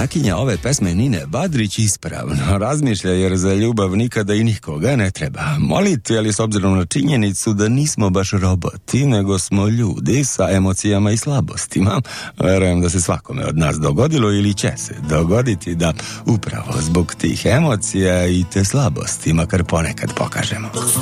junakinja ove pesme Nine Badrić ispravno razmišlja, jer za ljubav nikada i nikoga ne treba moliti, ali s obzirom na činjenicu da nismo baš roboti, nego smo ljudi sa emocijama i slabostima, verujem da se svakome od nas dogodilo ili će se dogoditi da upravo zbog tih emocija i te slabosti makar ponekad pokažemo.